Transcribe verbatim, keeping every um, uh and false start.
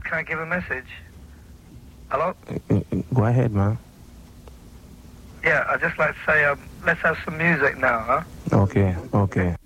can I give a message? Hello? Go ahead, man. Yeah, I'd just like to say, um, let's have some music now, huh? Okay, okay.